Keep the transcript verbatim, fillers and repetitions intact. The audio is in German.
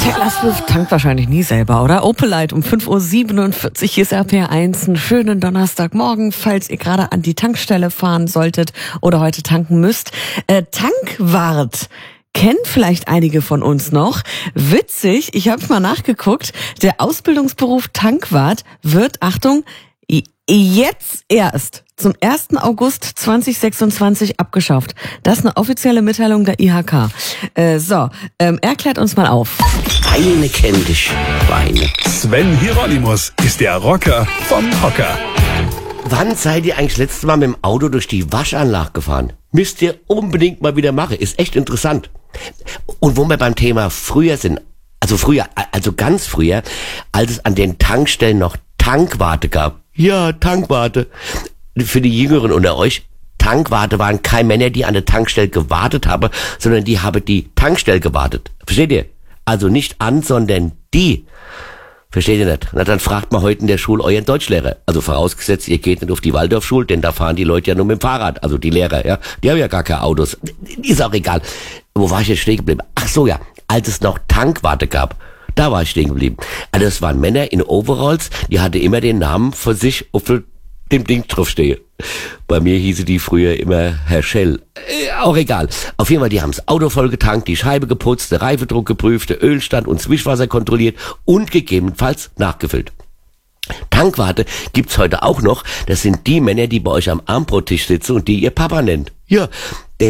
Taylor Swift tankt wahrscheinlich nie selber, oder? Opelite um fünf Uhr siebenundvierzig, hier ist R P R eins. Einen schönen Donnerstagmorgen, falls ihr gerade an die Tankstelle fahren solltet oder heute tanken müsst. Äh, Tankwart kennen vielleicht einige von uns noch. Witzig, ich habe mal nachgeguckt, der Ausbildungsberuf Tankwart wird, Achtung, jetzt erst zum ersten August zweitausendsechsundzwanzig abgeschafft. Das ist eine offizielle Mitteilung der I H K. Äh, so, ähm, er klärt uns mal auf. Eine kennt dich, Schweine. Sven Hieronymus ist der Rocker vom Hocker. Wann seid ihr eigentlich letztes Mal mit dem Auto durch die Waschanlage gefahren? Müsst ihr unbedingt mal wieder machen. Ist echt interessant. Und wo wir beim Thema früher sind, also früher, also ganz früher, als es an den Tankstellen noch Tankwarte gab. Ja, Tankwarte. Für die Jüngeren unter euch, Tankwarte waren keine Männer, die an der Tankstelle gewartet haben, sondern die haben die Tankstelle gewartet. Versteht ihr? Also nicht an, sondern die. Versteht ihr nicht? Na, dann fragt mal heute in der Schule euren Deutschlehrer. Also vorausgesetzt, ihr geht nicht auf die Waldorfschule, denn da fahren die Leute ja nur mit dem Fahrrad. Also die Lehrer, ja. Die haben ja gar keine Autos. Ist auch egal. Wo war ich jetzt stehen geblieben? Ach so, ja. Als es noch Tankwarte gab, da war ich stehen geblieben. Also das waren Männer in Overalls, die hatte immer den Namen von sich auf dem Ding draufstehe. Bei mir hieße die früher immer Herr Schell. Äh, auch egal. Auf jeden Fall, die haben das Auto voll getankt, die Scheibe geputzt, der Reifendruck geprüft, der Ölstand und Zwischwasser kontrolliert und gegebenenfalls nachgefüllt. Tankwarte gibt's heute auch noch. Das sind die Männer, die bei euch am Armbrottisch sitzen und die ihr Papa nennt. Ja,